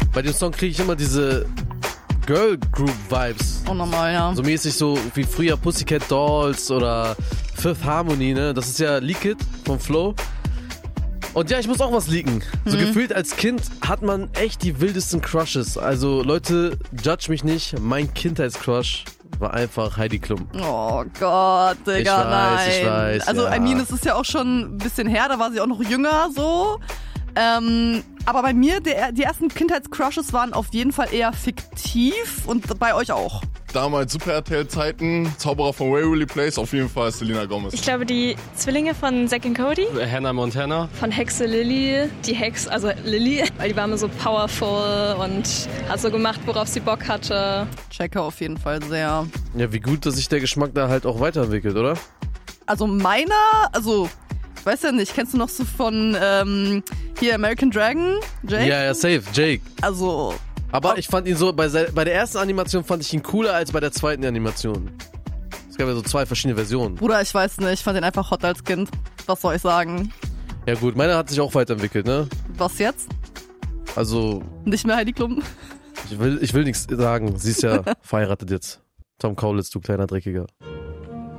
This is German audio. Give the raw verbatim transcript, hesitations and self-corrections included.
Bei dem Song kriege ich immer diese Girl Group Vibes. Oh, normal, ja. So mäßig so wie früher Pussycat Dolls oder Fifth Harmony, ne? Das ist ja Leak It vom Flo. Und ja, ich muss auch was leaken. So Mhm. gefühlt als Kind hat man echt die wildesten Crushes. Also Leute, judge mich nicht. Mein Kindheitscrush war einfach Heidi Klum. Oh Gott, Digga, Ich weiß, nein. ich weiß, Also, ja. I mean, es ist ja auch schon ein bisschen her, da war sie auch noch jünger, so. Ähm, aber bei mir, der, die ersten Kindheitscrushes waren auf jeden Fall eher fiktiv und bei euch auch. Damals Super R T L-Zeiten, Zauberer von Waverly Place, auf jeden Fall Selena Gomez. Ich glaube, die Zwillinge von Zack und Cody. Hannah Montana. Von Hexe Lily. Die Hex, also Lily, weil die war immer so powerful und hat so gemacht, worauf sie Bock hatte. Checke auf jeden Fall sehr. Ja, wie gut, dass sich der Geschmack da halt auch weiterentwickelt, oder? Also meiner, also, ich weiß ja nicht, kennst du noch so von ähm, hier American Dragon? Jake? Ja, ja, safe, Jake. Also, Aber ich fand ihn so, bei, se- bei der ersten Animation fand ich ihn cooler als bei der zweiten Animation. Es gab ja so zwei verschiedene Versionen. Bruder, ich weiß nicht, ich fand den einfach hot als Kind. Was soll ich sagen? Ja gut, meiner hat sich auch weiterentwickelt, ne? Was jetzt? Also, Nicht mehr Heidi Klum? ich will, ich will nichts sagen. Sie ist ja verheiratet jetzt. Tom Kaulitz, du kleiner Dreckiger.